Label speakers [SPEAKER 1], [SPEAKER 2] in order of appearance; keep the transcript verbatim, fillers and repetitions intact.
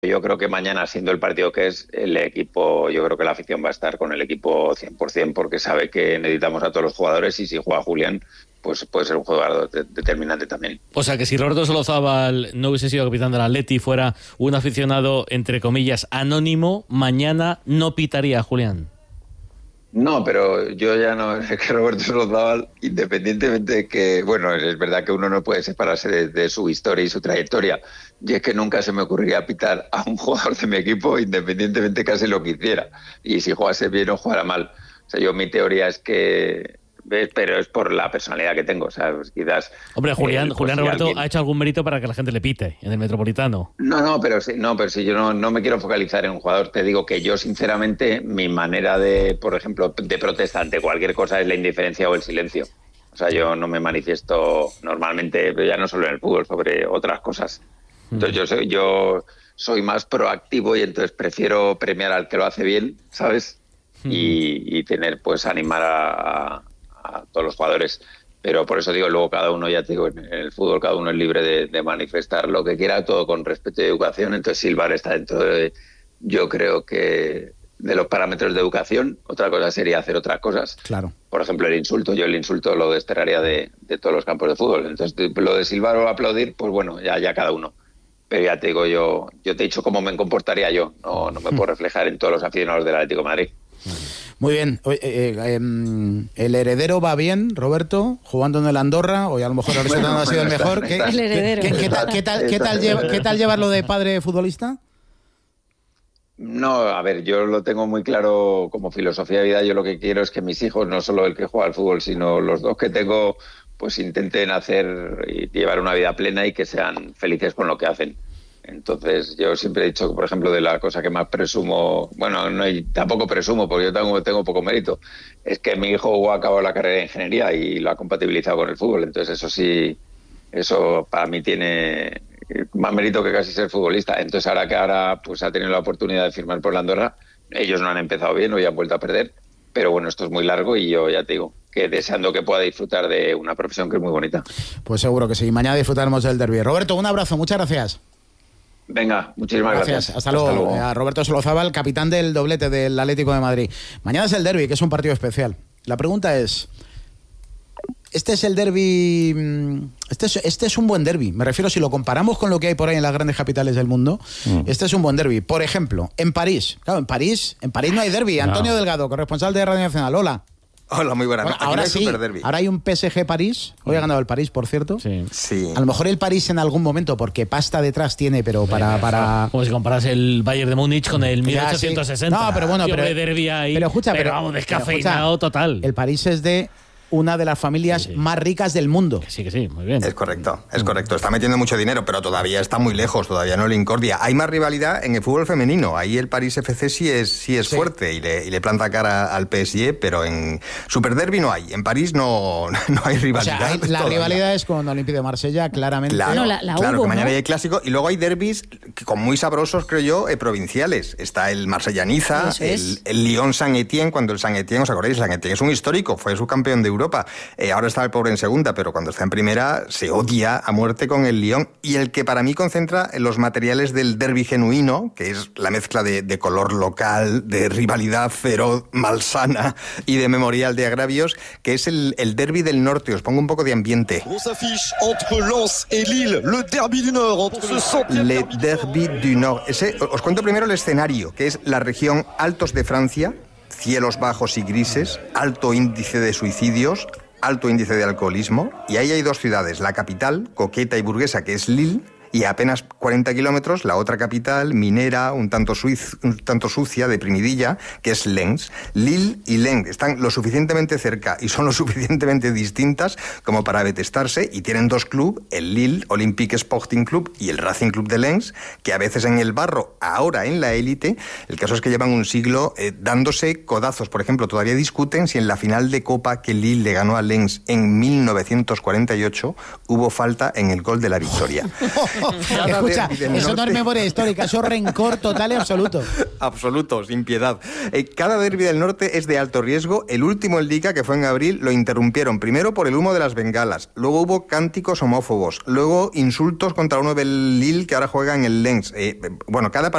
[SPEAKER 1] Yo creo que mañana, siendo el partido que es, el equipo, yo creo que la afición va a estar con el equipo cien por ciento porque sabe que necesitamos a todos los jugadores y si juega Julián, pues puede ser un jugador de- determinante también.
[SPEAKER 2] O sea que si Roberto Solozábal no hubiese sido capitán del Atleti, fuera un aficionado, entre comillas, anónimo, mañana no pitaría a Julián.
[SPEAKER 1] No, pero yo ya no, es que Roberto Solozábal, independientemente de que, bueno, es verdad que uno no puede separarse de, de su historia y su trayectoria, y es que nunca se me ocurriría pitar a un jugador de mi equipo, independientemente casi lo que hiciera, y si jugase bien o jugara mal. O sea, yo mi teoría es que, ¿ves? Pero es por la personalidad que tengo, o sea, pues quizás...
[SPEAKER 2] Hombre, Julián,
[SPEAKER 1] eh, pues
[SPEAKER 2] Julián
[SPEAKER 1] si
[SPEAKER 2] Roberto
[SPEAKER 1] alguien-
[SPEAKER 2] ha hecho algún mérito para que la gente le pite en el Metropolitano.
[SPEAKER 1] No, no, pero sí, no, pero sí, yo no, no me quiero focalizar en un jugador. Te digo que yo, sinceramente, mi manera de, por ejemplo, de protesta ante cualquier cosa es la indiferencia o el silencio. O sea, yo no me manifiesto normalmente, pero ya no solo en el fútbol, sobre otras cosas. Entonces yo soy, yo soy más proactivo y entonces prefiero premiar al que lo hace bien, ¿sabes? Y, y tener, pues, animar a, a- a todos los jugadores. Pero por eso digo, luego cada uno, ya te digo, en el fútbol cada uno es libre de, de manifestar lo que quiera, todo con respeto y educación. Entonces silbar está dentro de, yo creo que, de los parámetros de educación. Otra cosa sería hacer otras cosas.
[SPEAKER 3] Claro.
[SPEAKER 1] Por ejemplo, el insulto. Yo el insulto lo desterraría de, de todos los campos de fútbol. Entonces, lo de silbar o aplaudir, pues bueno, ya, ya cada uno. Pero ya te digo, yo, yo te he dicho cómo me comportaría yo. No, no me puedo reflejar en todos los aficionados del Atlético de Madrid.
[SPEAKER 3] Muy bien. Oye, eh, eh, em, ¿el heredero va bien, Roberto, jugando en el Andorra? O a lo mejor el resultado
[SPEAKER 1] Bueno,
[SPEAKER 3] ha sido el
[SPEAKER 1] bueno,
[SPEAKER 3] mejor.
[SPEAKER 1] está-
[SPEAKER 3] ¿Qué,
[SPEAKER 1] está-
[SPEAKER 4] El heredero.
[SPEAKER 3] qué- qué tal, qué tal- qué tal lleva- qué tal llevarlo de padre futbolista?
[SPEAKER 1] No, a ver, yo lo tengo muy claro como filosofía de vida. Yo lo que quiero es que mis hijos, no solo el que juega al fútbol, sino los dos que tengo, pues intenten hacer y llevar una vida plena y que sean felices con lo que hacen. Entonces, yo siempre he dicho que, por ejemplo, de la cosa que más presumo, bueno, no hay, tampoco presumo porque yo tengo, tengo poco mérito, es que mi hijo ha acabado la carrera de ingeniería y lo ha compatibilizado con el fútbol. Entonces, eso sí, eso para mí tiene más mérito que casi ser futbolista. Entonces, ahora que ahora pues ha tenido la oportunidad de firmar por la Andorra, ellos no han empezado bien, hoy han vuelto a perder, pero bueno, esto es muy largo y yo ya te digo que deseando que pueda disfrutar de una profesión que es muy bonita.
[SPEAKER 3] Pues seguro que sí. Mañana disfrutaremos del derbi. Roberto, un abrazo. Muchas gracias.
[SPEAKER 1] Venga, muchísimas gracias.
[SPEAKER 3] Gracias. Hasta luego. A Roberto Solozábal, capitán del doblete del Atlético de Madrid. Mañana es el derbi, que es un partido especial. La pregunta es... Este es el derbi. Este es, este es un buen derbi. Me refiero, si lo comparamos con lo que hay por ahí en las grandes capitales del mundo, mm. este es un buen derbi. Por ejemplo, en París. Claro, en París, en París no hay derbi. No. Antonio Delgado, corresponsal de Radio Nacional. Hola.
[SPEAKER 5] Hola, muy buenas.
[SPEAKER 3] Bueno,
[SPEAKER 5] no,
[SPEAKER 3] ahora
[SPEAKER 5] no
[SPEAKER 3] sí, ahora hay un P S G París. Hoy ha ganado el París, por cierto.
[SPEAKER 2] Sí.
[SPEAKER 5] Sí.
[SPEAKER 3] A lo mejor el París en algún momento, porque pasta detrás tiene, pero para... para...
[SPEAKER 2] Como si comparas el Bayern de Múnich con el mil ochocientos sesenta.
[SPEAKER 3] Sí. No, pero bueno, pero,
[SPEAKER 2] derbi ahí,
[SPEAKER 3] pero escucha, pero,
[SPEAKER 2] pero vamos, descafeinado
[SPEAKER 3] escucha,
[SPEAKER 2] total.
[SPEAKER 3] El París es de una de las familias sí, sí. más ricas del mundo.
[SPEAKER 2] Que sí, que sí, muy bien.
[SPEAKER 5] Es correcto, es correcto. Está metiendo mucho dinero, pero todavía está muy lejos, todavía no le incordia. Hay más rivalidad en el fútbol femenino. Ahí el París F C sí es, sí es sí. fuerte y le, y le planta cara al P S G, pero en Super Derby no hay. En París no, no hay rivalidad.
[SPEAKER 3] O sea, hay, la todavía. rivalidad es con Olympique de Marsella, claramente.
[SPEAKER 5] Claro,
[SPEAKER 4] no, la, la
[SPEAKER 5] claro
[SPEAKER 4] hubo,
[SPEAKER 5] que mañana
[SPEAKER 4] ¿no?
[SPEAKER 5] hay clásico. Y luego hay derbis que, con muy sabrosos, creo yo, eh, provinciales. Está el Marsella-Niza, el, el Lyon-San Etienne, cuando el San Etienne, ¿os acordáis? San Etienne es un histórico, fue subcampeón de Europa. Eh, Ahora está el pobre en segunda, pero cuando está en primera se odia a muerte con el Lyon. Y el que para mí concentra los materiales del derbi genuino, que es la mezcla de, de color local, de rivalidad feroz, malsana y de memorial de agravios, que es el, el derbi del norte. Os pongo un poco de ambiente. Le derbi du nord. Ese, os cuento primero el escenario, que es la región Altos de Francia, cielos bajos y grises, alto índice de suicidios, alto índice de alcoholismo, y ahí hay dos ciudades, la capital, coqueta y burguesa, que es Lille, y a apenas cuarenta kilómetros la otra capital, minera, un tanto, suiz, un tanto sucia, deprimidilla, que es Lens. Lille y Lens están lo suficientemente cerca y son lo suficientemente distintas como para detestarse, y tienen dos clubes, el Lille Olympique Sporting Club y el Racing Club de Lens, que a veces en el barro, ahora en la élite. El caso es que llevan un siglo eh, dándose codazos. Por ejemplo, todavía discuten si en la final de Copa que Lille le ganó a Lens en mil novecientos cuarenta y ocho hubo falta en el gol de la victoria.
[SPEAKER 3] Escucha, eso no es memoria histórica, eso es rencor total y absoluto.
[SPEAKER 5] Absoluto, sin piedad. Eh, cada derbi del norte es de alto riesgo. El último en Liga, que fue en abril, lo interrumpieron primero por el humo de las bengalas, luego hubo cánticos homófobos, luego insultos contra uno del Lille que ahora juega en el Lens. Eh, bueno, cada